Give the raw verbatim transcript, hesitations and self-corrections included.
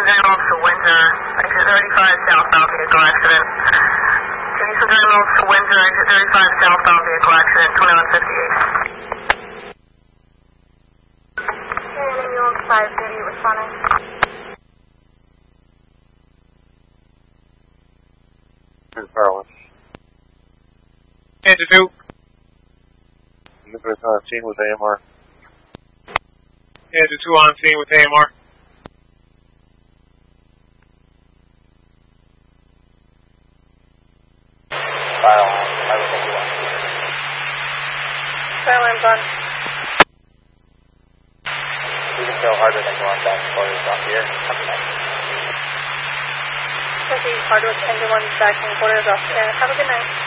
General to Windsor, exit thirty-five southbound vehicle accident. Kingston General to Windsor, exit thirty-five southbound vehicle accident, twenty-one fifty-eight. Ambulance five thirty responding. Carlin. Engine two. Ubiquitous on scene with A M R. Engine two on scene with A M R. File, I would think you want to. Silent on. You can go harder than you want back quarters off here. Copy that. Okay, hardwood engine one back in quarters off here. Have a good night.